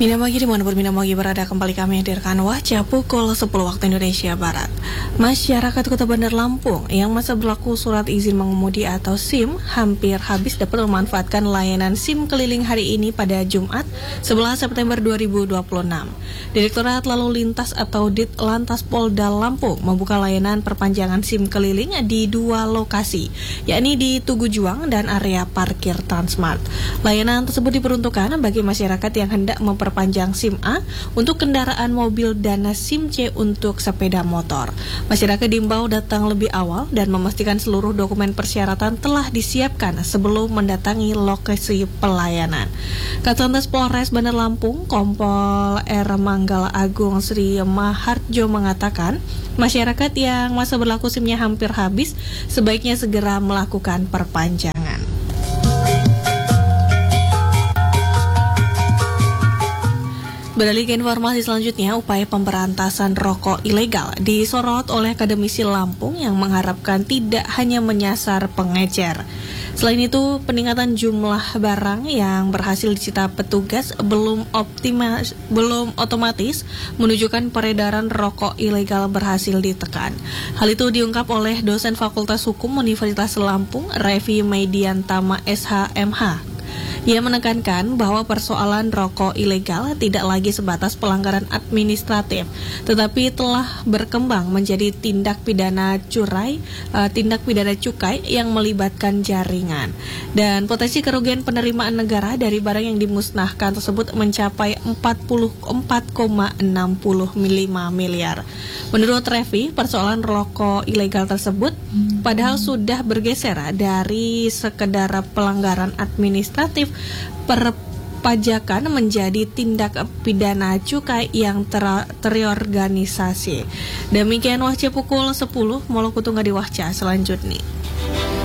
Minamagi dimanapun Minamagi berada, kembali kami hadirkan Wajah pukul 10 waktu Indonesia Barat. Masyarakat Kota Bandar Lampung yang masa berlaku surat izin mengemudi atau SIM hampir habis dapat memanfaatkan layanan SIM keliling hari ini pada Jumat 11 September 2026. Direktorat Lalu Lintas atau Ditlantas Polda Lampung membuka layanan perpanjangan SIM keliling di dua lokasi, yakni di Tugu Juang dan area parkir Transmart. Layanan tersebut diperuntukkan bagi masyarakat yang hendak memperpanjang SIM A untuk kendaraan mobil dan SIM C untuk sepeda motor. Masyarakat diimbau datang lebih awal dan memastikan seluruh dokumen persyaratan telah disiapkan sebelum mendatangi lokasi pelayanan. Kasatlantas Polres Bandar Lampung, Kompol R. Manggala Agung Sri Maharjo mengatakan, masyarakat yang masa berlaku SIM-nya hampir habis sebaiknya segera melakukan perpanjangan. Beralih ke informasi selanjutnya, upaya pemberantasan rokok ilegal disorot oleh akademisi Lampung yang mengharapkan tidak hanya menyasar pengecer. Selain itu, peningkatan jumlah barang yang berhasil disita petugas belum otomatis menunjukkan peredaran rokok ilegal berhasil ditekan. Hal itu diungkap oleh dosen Fakultas Hukum Universitas Lampung, Revi Mediantama SHMH. Ia menekankan bahwa persoalan rokok ilegal tidak lagi sebatas pelanggaran administratif, tetapi telah berkembang menjadi tindak pidana cukai yang melibatkan jaringan. Dan potensi kerugian penerimaan negara dari barang yang dimusnahkan tersebut mencapai 44,65 miliar. Menurut Revi, persoalan rokok ilegal tersebut padahal sudah bergeser dari sekedar pelanggaran administratif perpajakan menjadi tindak pidana cukai yang terorganisasi. Demikian Wahca pukul 10, Moloku tunggu di Wahca selanjutnya.